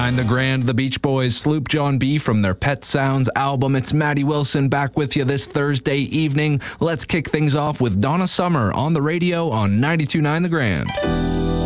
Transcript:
92.9 The Grand, the Beach Boys, Sloop John B. from their Pet Sounds album. It's Maddie Wilson back with you this Thursday evening. Let's kick things off with Donna Summer on the radio on 92.9 The Grand.